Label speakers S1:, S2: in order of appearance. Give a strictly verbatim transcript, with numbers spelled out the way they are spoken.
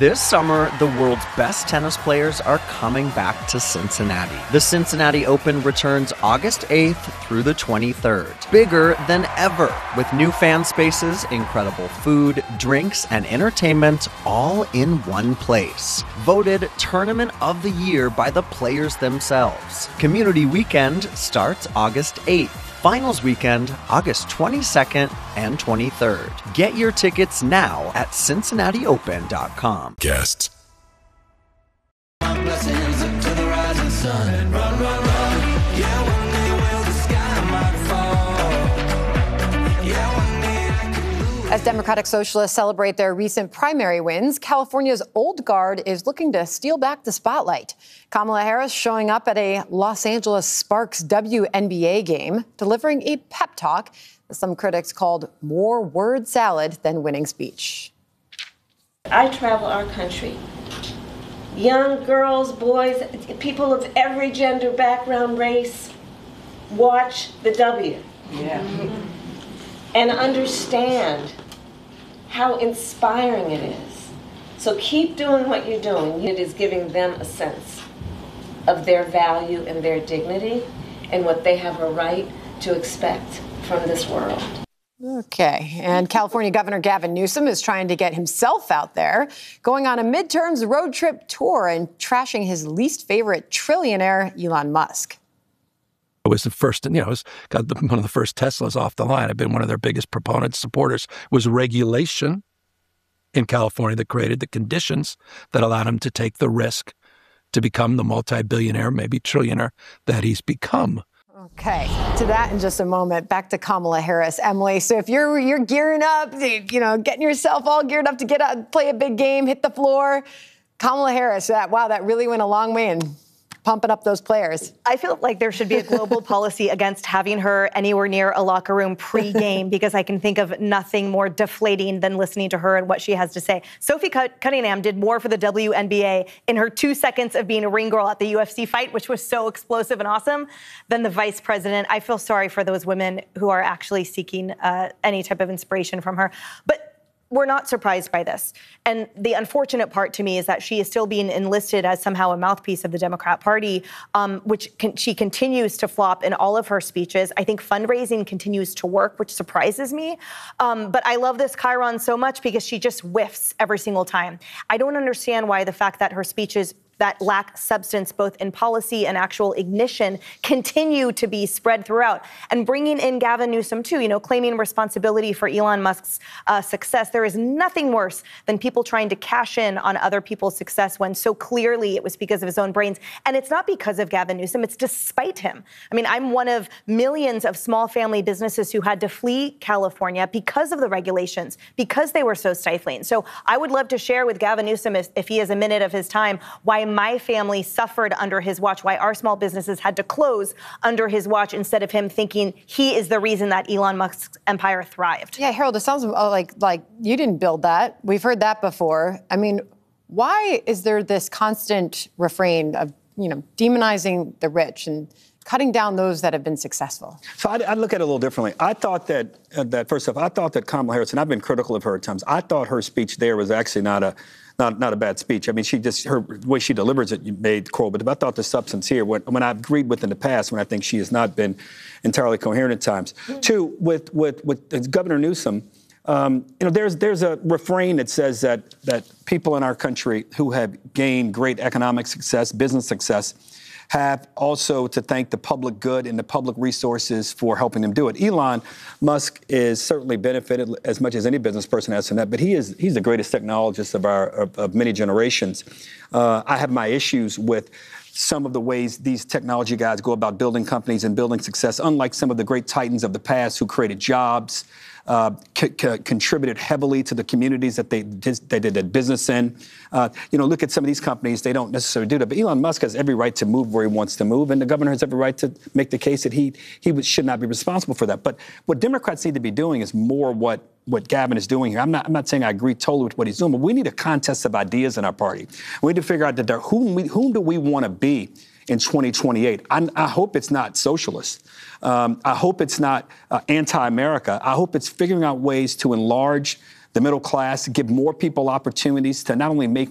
S1: This summer, the world's best tennis players are coming back to Cincinnati. The Cincinnati Open returns August eighth through the twenty-third. Bigger than ever, with new fan spaces, incredible food, drinks, and entertainment all in one place. Voted Tournament of the Year by the players themselves. Community Weekend starts August eighth. Finals weekend, August twenty-second and twenty-third. Get your tickets now at cincinnati open dot com.
S2: Guests.
S3: As Democratic Socialists celebrate their recent primary wins, California's old guard is looking to steal back the spotlight. Kamala Harris showing up at a Los Angeles Sparks W N B A game, delivering a pep talk that some critics called more word salad than winning speech.
S4: I travel our country. Young girls, boys, people of every gender, background, race, watch the W. Yeah. And understand how inspiring it is. So keep doing what you're doing. It is giving them a sense of their value and their dignity and what they have a right to expect from this world.
S3: Okay, and California Governor Gavin Newsom is trying to get himself out there, going on a midterms road trip tour and trashing his least favorite trillionaire, Elon Musk.
S5: It was the first, you know, it was got the, one of the first Teslas off the line. I've been one of their biggest proponents, supporters. Was regulation in California that created the conditions that allowed him to take the risk to become the multi-billionaire, maybe trillionaire that he's become.
S3: Okay, to that in just a moment. Back to Kamala Harris, Emily. So if you're you're gearing up, you know, getting yourself all geared up to get out, play a big game, hit the floor, Kamala Harris. That wow, that really went a long way in pumping up those players.
S6: I feel like there should be a global policy against having her anywhere near a locker room pre-game because I can think of nothing more deflating than listening to her and what she has to say. Sophie Cunningham did more for the W N B A in her two seconds of being a ring girl at the U F C fight, which was so explosive and awesome, than the vice president. I feel sorry for those women who are actually seeking uh, any type of inspiration from her. But we're not surprised by this. And the unfortunate part to me is that she is still being enlisted as somehow a mouthpiece of the Democrat Party, um, which con- she continues to flop in all of her speeches. I think fundraising continues to work, which surprises me. Um, but I love this Chiron so much because she just whiffs every single time. I don't understand why the fact that her speeches that lack substance, both in policy and actual ignition, continue to be spread throughout. And bringing in Gavin Newsom, too, you know, claiming responsibility for Elon Musk's uh, success. There is nothing worse than people trying to cash in on other people's success when so clearly it was because of his own brains. And it's not because of Gavin Newsom, it's despite him. I mean, I'm one of millions of small family businesses who had to flee California because of the regulations, because they were so stifling. So I would love to share with Gavin Newsom, if, if he has a minute of his time, why my family suffered under his watch, why our small businesses had to close under his watch instead of him thinking he is the reason that Elon Musk's empire thrived.
S3: Yeah, Harold, it sounds like like you didn't build that. We've heard that before. I mean, why is there this constant refrain of, you know, demonizing the rich and cutting down those that have been successful?
S7: So I, I look at it a little differently. I thought that, uh, that first off, I thought that Kamala Harris, and I've been critical of her at times, I thought her speech there was actually not a Not, not a bad speech. I mean, she just, her the way she delivers it, you made Coral, but I thought the substance here, when, when I've agreed with in the past, when I think she has not been entirely coherent at times. Mm-hmm. Two, with, with, with Governor Newsom, um, you know, there's, there's a refrain that says that, that people in our country who have gained great economic success, business success, have also to thank the public good and the public resources for helping them do it. Elon Musk is certainly benefited as much as any business person has from that, but he is he's the greatest technologist of our of, of many generations. Uh, I have my issues with some of the ways these technology guys go about building companies and building success, unlike some of the great titans of the past who created jobs, uh, c- c- contributed heavily to the communities that they did, they did their business in. Uh, you know, look at some of these companies, they don't necessarily do that. But Elon Musk has every right to move where he wants to move, and the governor has every right to make the case that he he should not be responsible for that. But what Democrats need to be doing is more what what Gavin is doing here. I'm not I'm not saying I agree totally with what he's doing, but we need a contest of ideas in our party. We need to figure out that there, whom, we, whom do we want to be in twenty twenty-eight. I, I hope it's not socialist. Um, I hope it's not uh, anti-America. I hope it's figuring out ways to enlarge the middle class, give more people opportunities to not only make